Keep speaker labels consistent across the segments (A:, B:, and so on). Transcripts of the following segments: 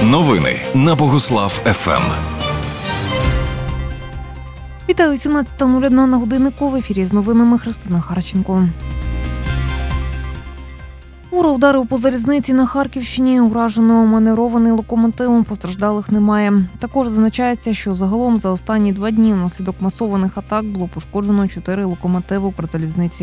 A: Новини на Богуслав ФМ.
B: Вітаю, 17:01 на годиннику. В ефірі з новинами Христина Харченко. Ворог вдарив по залізниці на Харківщині. Уражено маневрований локомотив, постраждалих немає. Також зазначається, що загалом за останні 2 дні внаслідок масованих атак було пошкоджено 4 локомотиви Укрзалізниці.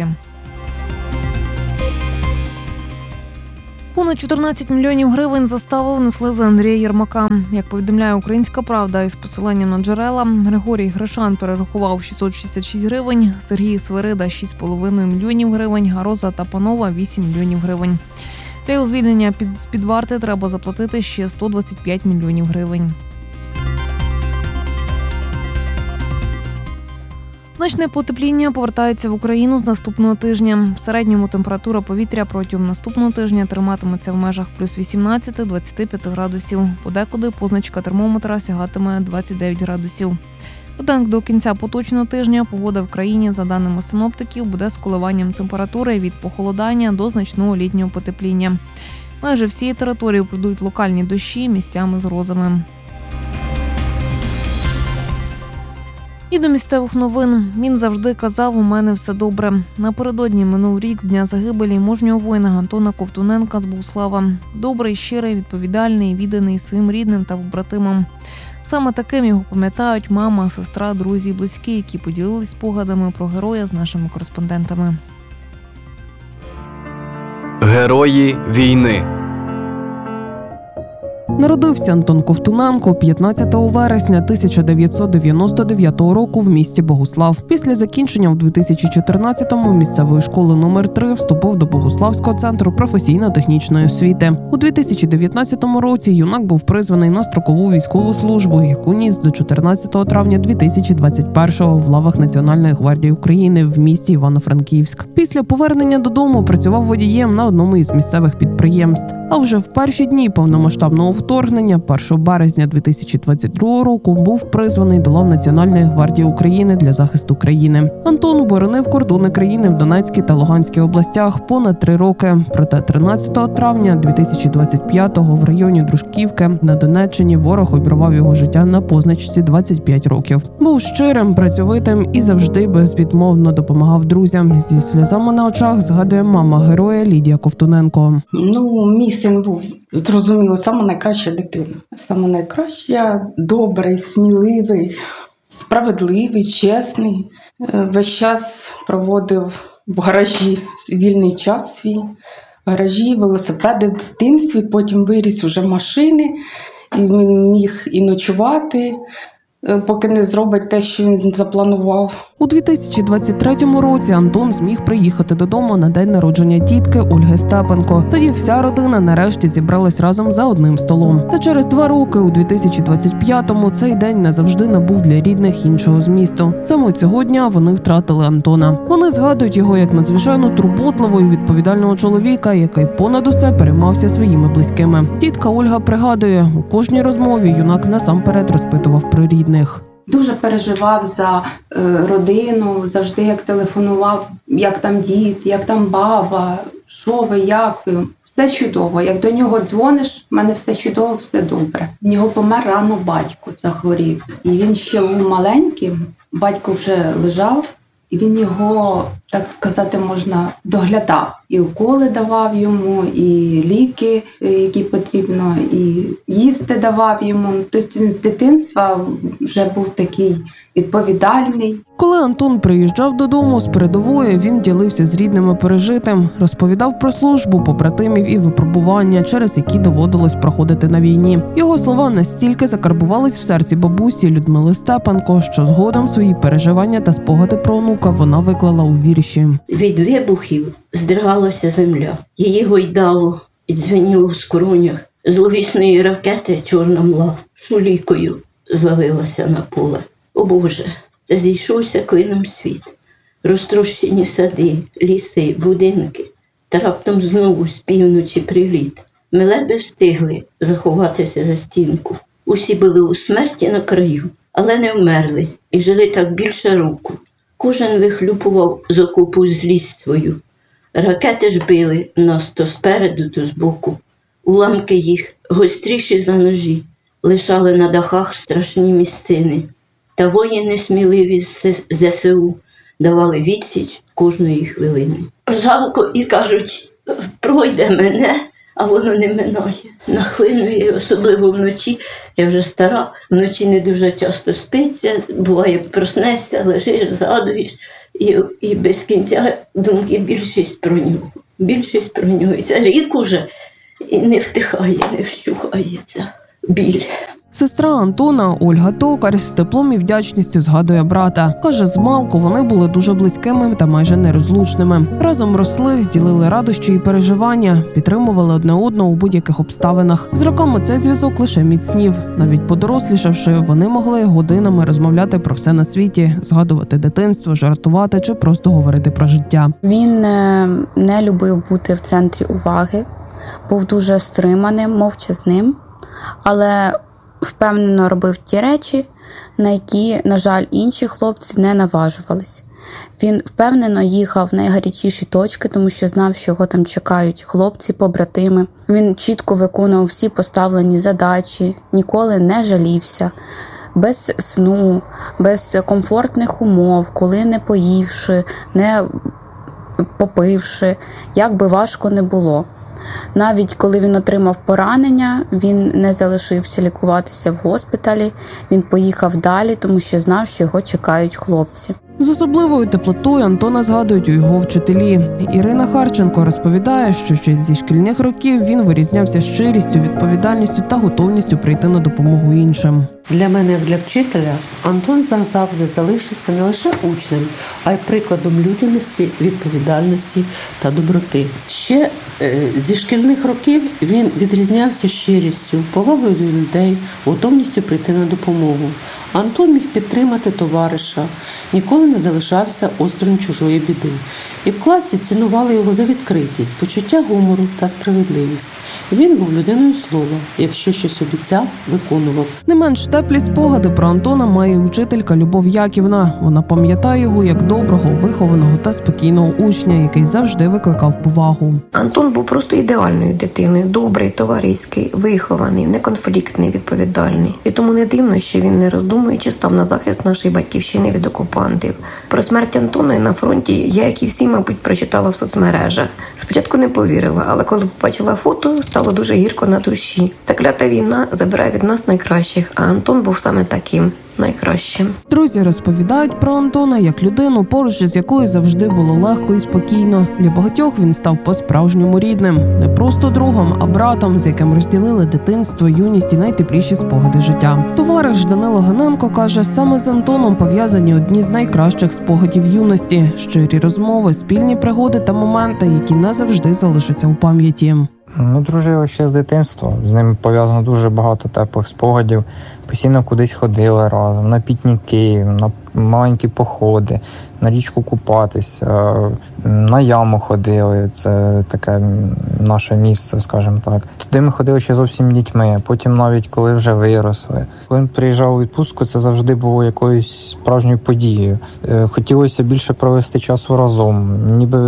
B: Понад 14 мільйонів гривень заставу внесли за Андрія Єрмака. Як повідомляє «Українська правда» із посиланням на джерела, Григорій Гришан перерахував 666 гривень, Сергій Свирида – 6,5 мільйонів гривень, а Роза Тапанова – 8 мільйонів гривень. Для його звільнення з-під варти треба заплатити ще 125 мільйонів гривень. Значне потепління повертається в Україну з наступного тижня. В середньому температура повітря протягом наступного тижня триматиметься в межах плюс 18-25 градусів. Подекуди позначка термометра сягатиме 29 градусів. Однак до кінця поточного тижня погода в країні, за даними синоптиків, буде з коливанням температури від похолодання до значного літнього потепління. Майже всією територією пройдуть локальні дощі, місцями з грозами. І до місцевих новин. Він завжди казав: «У мене все добре». Напередодні минув рік з дня загибелі мужнього воїна Антона Ковтуненка з Богуслава. Добрий, щирий, відповідальний, відданий своїм рідним та побратимам. Саме таким його пам'ятають мама, сестра, друзі, близькі, які поділились спогадами про героя з нашими кореспондентами.
C: Герої війни.
D: Народився Антон Ковтуненко 15 вересня 1999 року в місті Богуслав. Після закінчення в 2014-му місцевої школи номер 3 вступив до Богуславського центру професійно-технічної освіти. У 2019 році юнак був призваний на строкову військову службу, яку ніс до 14 травня 2021-го в лавах Національної гвардії України в місті Івано-Франківськ. Після повернення додому працював водієм на одному із місцевих підприємств. А вже в перші дні повномасштабного вторгнення, 1 березня 2022 року, був призваний до лав Національної гвардії України для захисту країни. Антон боронив кордони країни в Донецькій та Луганській областях понад 3 роки. Проте 13 травня 2025-го в районі Дружківки на Донеччині ворог обірвав його життя на позначці 25 років. Був щирим, працьовитим і завжди безвідмовно допомагав друзям. Зі сльозами на очах згадує мама героя Лідія Ковтуненко.
E: Мій син був, зрозуміло, саме найкраща дитина. Саме найкраща, добрий, сміливий, справедливий, чесний. Весь час проводив в гаражі вільний час свій. Гаражі, велосипеди в дитинстві, потім виріс вже машини, і він міг і ночувати, поки не зробить те, що він запланував.
D: У 2023 році Антон зміг приїхати додому на день народження тітки Ольги Степенко. Тоді вся родина нарешті зібралась разом за одним столом. Та через 2 роки, у 2025-му, цей день назавжди набув для рідних іншого змісту. Саме цього дня вони втратили Антона. Вони згадують його як надзвичайно турботливого і відповідального чоловіка, який понад усе переймався своїми близькими. Тітка Ольга пригадує, у кожній розмові юнак насамперед розпитував про рідних.
F: Дуже переживав за родину, завжди як телефонував, як там дід, як там баба, що ви, як ви. Все чудово. Як до нього дзвониш, в мене все чудово, все добре. В нього помер рано батько, захворів. І він ще був маленьким, батько вже лежав, і він його, так сказати, можна, доглядав. І уколи давав йому, і ліки, які потрібно, і їсти давав йому. Тобто він з дитинства вже був такий відповідальний.
D: Коли Антон приїжджав додому з передової, він ділився з рідними пережитим, розповідав про службу, побратимів і випробування, через які доводилось проходити на війні. Його слова настільки закарбувались в серці бабусі Людмили Степенко, що згодом свої переживання та спогади про онука вона виклала у вірші.
G: Від вибухів здригалася земля, її гойдало і дзвеніло в скронях. Зловісної ракети чорна мла шулікою звалилася на поле. О Боже, це зійшовся клином світ. Розтрощені сади, ліси, будинки. Та раптом знову з півночі приліт. Ми ледве встигли заховатися за стінку. Усі були у смерті на краю, але не вмерли і жили так більше року. Кожен вихлюпував з окопу злість свою. Ракети ж били нас то спереду, то збоку. Уламки їх, гостріші за ножі, лишали на дахах страшні місцини. Та воїни сміливі з ЗСУ давали відсіч кожної хвилини. Жалко і кажуть, пройде мене, а воно не минає. Нахлинує, особливо вночі. Я вже стара, вночі не дуже часто спиться, буває проснешся, лежиш, згадуєш. І без кінця думки більшість про нього. Більшість про нього. І це рік уже і не втихає, не вщухає ця біль.
D: Сестра Антона Ольга Токар з теплом і вдячністю згадує брата. Каже, змалку вони були дуже близькими та майже нерозлучними. Разом росли, ділили радощі і переживання, підтримували одне одного у будь-яких обставинах. З роками цей зв'язок лише міцнів. Навіть подорослішавши, вони могли годинами розмовляти про все на світі, згадувати дитинство, жартувати чи просто говорити про життя.
H: Він не любив бути в центрі уваги, був дуже стриманим, мовчазним, але впевнено робив ті речі, на які, на жаль, інші хлопці не наважувались. Він впевнено їхав в найгарячіші точки, тому що знав, що його там чекають хлопці, побратими. Він чітко виконував всі поставлені задачі, ніколи не жалівся. Без сну, без комфортних умов, коли не поївши, не попивши, як би важко не було. Навіть коли він отримав поранення, він не залишився лікуватися в госпіталі, він поїхав далі, тому що знав, що його чекають хлопці.
D: З особливою теплотою Антона згадують у його вчителі. Ірина Харченко розповідає, що ще зі шкільних років він вирізнявся щирістю, відповідальністю та готовністю прийти на допомогу іншим.
I: Для мене, як для вчителя, Антон завжди залишиться не лише учнем, а й прикладом людяності, відповідальності та доброти. Ще зі шкільних років він відрізнявся щирістю, повагою до людей, готовністю прийти на допомогу. Антон міг підтримати товариша, ніколи не залишався осторонь чужої біди. І в класі цінували його за відкритість, почуття гумору та справедливість. Він був людиною слова. Якщо щось обіцяв, виконував.
D: Не менш теплі спогади про Антона має учителька Любов Яківна. Вона пам'ятає його як доброго, вихованого та спокійного учня, який завжди викликав повагу.
J: Антон був просто ідеальною дитиною. Добрий, товариський, вихований, неконфліктний, відповідальний. І тому не дивно, що він, не роздумуючи, став на захист нашої батьківщини від окупантів. Про смерть Антона на фронті я, як і всі, мабуть, прочитала в соцмережах. Спочатку не повірила, але коли побачила фото, стало дуже гірко на душі. Ця клята війна забирає від нас найкращих, а Антон був саме таким найкращим.
D: Друзі розповідають про Антона як людину, поруч із якою завжди було легко і спокійно. Для багатьох він став по-справжньому рідним. Не просто другом, а братом, з яким розділили дитинство, юність і найтепліші спогади життя. Товариш Данило Ганенко каже, саме з Антоном пов'язані одні з найкращих спогадів юності. Щирі розмови, спільні пригоди та моменти, які не завжди залишаться у пам'яті.
K: Ми дружили ще з дитинства, з ним пов'язано дуже багато теплих спогадів. Постійно кудись ходили разом, на пікніки, на маленькі походи, на річку купатися, на яму ходили, це таке наше місце, скажімо так. Туди ми ходили ще зовсім дітьми, потім навіть коли вже виросли. Коли він приїжджав у відпустку, це завжди було якоюсь справжньою подією. Хотілося більше провести часу разом, ніби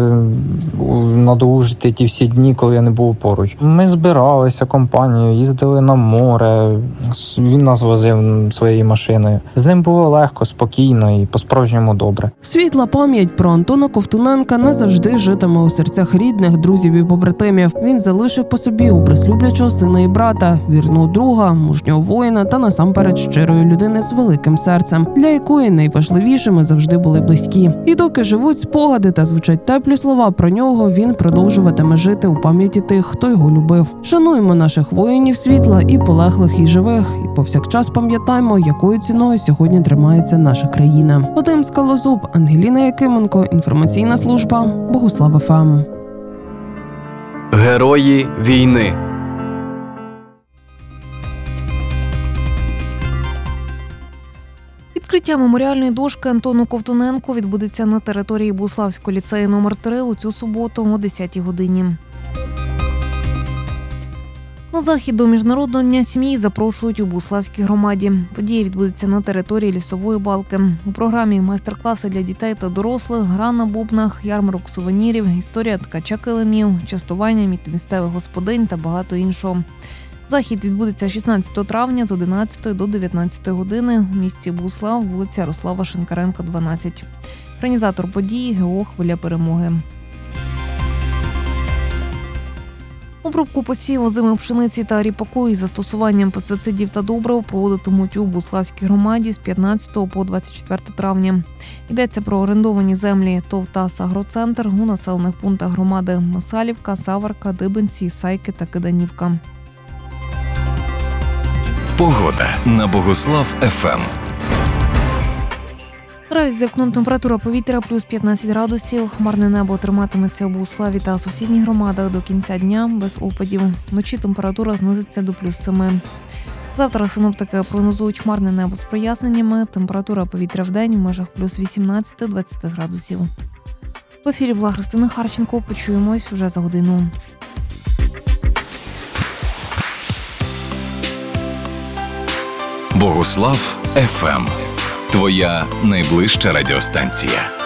K: надолужити ті всі дні, коли я не був поруч. Ми збиралися компанією, їздили на море, він нас возив своєю машиною. З ним було легко, спокійно і по-справжньому добре.
D: Світла пам'ять про Антона Ковтуненка не завжди житиме у серцях рідних, друзів і побратимів. Він залишив по собі образ люблячого сина і брата, вірного друга, мужнього воїна та насамперед щирої людини з великим серцем, для якої найважливішими завжди були близькі. І доки живуть спогади та звучать теплі слова про нього, він продовжуватиме жити у пам'яті тих, хто його любив. Шануємо наших воїнів світла, і полеглих, і живих, і повсякчас пам'ятаємо, якою ціною сьогодні тримається наша країна. Вадим Скалозуб, Ангеліна Якименко, інформаційна служба Богуслав ФМ.
C: Герої війни.
B: Відкриття меморіальної дошки Антону Ковтуненку відбудеться на території Буславського ліцею номер 3 у цю суботу о 10-й годині. На захід до Міжнародного дня сім'ї запрошують у Богуславській громаді. Подія відбудеться на території Лісової балки. У програмі майстер-класи для дітей та дорослих, гра на бубнах, ярмарок сувенірів, історія ткача килимів, частування від місцевих господинь та багато іншого. Захід відбудеться 16 травня з 11 до 19 години у місті Богуслав, вулиця Ярослава Шинкаренка, 12. Організатор події – ГО «Хвиля перемоги». Обробку посіву озимої пшениці та ріпаку із застосуванням пестицидів та добрив проводитимуть у Богуславській громаді з 15 по 24 травня. Йдеться про орендовані землі ТОВ «ТАСС Агроцентр» у населених пунктах громади Масалівка, Саварка, Дибенці, Сайки та Киданівка.
A: Погода на Богуслав ФМ.
B: Наразі за вікном температура повітря плюс 15 градусів. Хмарне небо триматиметься у Богуславі та сусідніх громадах до кінця дня без опадів. Вночі температура знизиться до плюс 7. Завтра синоптики прогнозують хмарне небо з проясненнями. Температура повітря в день в межах плюс 18-20 градусів. В ефірі була Христина Харченко. Почуємось уже за годину.
A: Богуслав ФМ. Твоя найближча радіостанція.